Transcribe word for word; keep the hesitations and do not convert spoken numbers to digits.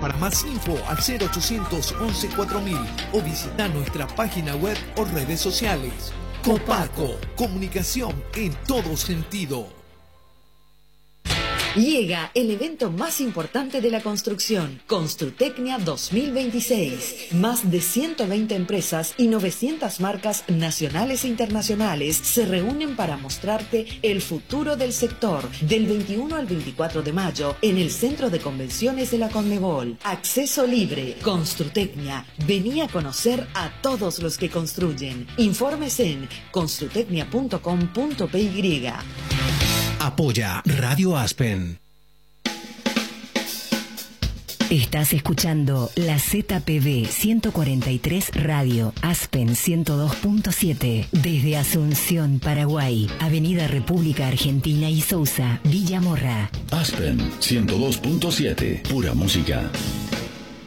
Para más info al cero ochocientos once cuatro mil o visita nuestra página web o redes sociales. Copaco, comunicación en todo sentido. Llega el evento más importante de la construcción, Construtecnia dos mil veintiséis. Más de ciento veinte empresas y novecientas marcas nacionales e internacionales se reúnen para mostrarte el futuro del sector. Del veintiuno al veinticuatro de mayo en el Centro de Convenciones de la Conmebol. Acceso libre. Construtecnia. Vení a conocer a todos los que construyen. Informes en construtecnia punto com punto p y. Apoya Radio Aspen. Estás escuchando la Z P B ciento cuarenta y tres Radio Aspen ciento dos punto siete desde Asunción, Paraguay, Avenida República Argentina y Sousa, Villa Morra. Aspen ciento dos punto siete, pura música.